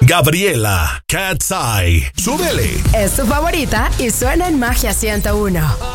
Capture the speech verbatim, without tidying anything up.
Gabriela, Cat's Eye. Súbele. Es tu favorita y suena en Magia ciento uno.